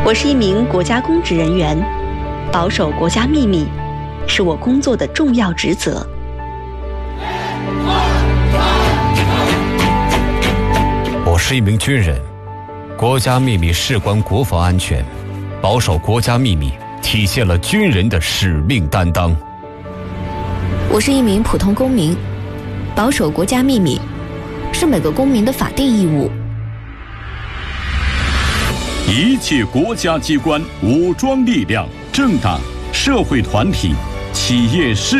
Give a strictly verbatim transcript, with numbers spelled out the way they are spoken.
我是一名国家公职人员，保守国家秘密是我工作的重要职责。 我是一名军人，国家秘密事关国防安全，保守国家秘密体现了军人的使命担当。 我是一名普通公民，保守国家秘密是每个公民的法定义务。 一切国家机关、武装力量、政党、社会团体、企业事